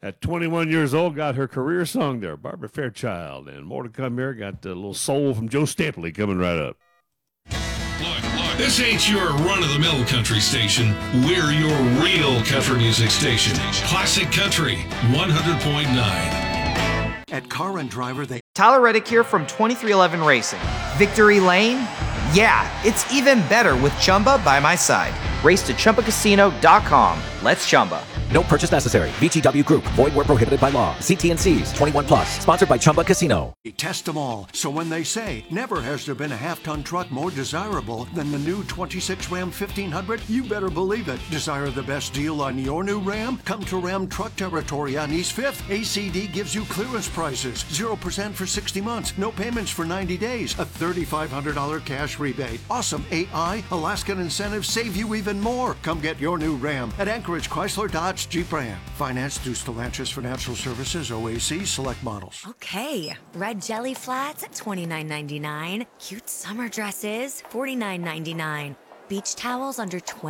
At 21 years old, got her career song there, Barbara Fairchild. And more to come here. Got a little soul from Joe Stampley coming right up. Look, this ain't your run-of-the-mill country station. We're your real country music station. Classic Country 100.9. At Car and Driver, they... Tyler Reddick here from 2311 Racing. Victory Lane? Yeah, it's even better with Chumba by my side. Race to ChumbaCasino.com. Let's Chumba. No purchase necessary. VGW Group. Void where prohibited by law. See T&Cs. 21 plus. Sponsored by Chumba Casino. Test them all. So when they say, never has there been a half-ton truck more desirable than the new 26 Ram 1500, you better believe it. Desire the best deal on your new Ram? Come to Ram Truck Territory on East 5th. ACD gives you clearance prices. 0% for 60 months. No payments for 90 days. A $3,500 cash rebate. Awesome AI, Alaskan incentives save you even more. Come get your new Ram at Anchorage Chrysler Dodge Jeep Ram. Financed through Stellantis Financial Services, OAC, select models. Okay, red jelly flats at $29.99. Cute summer dresses, $49.99. Beach towels under $20.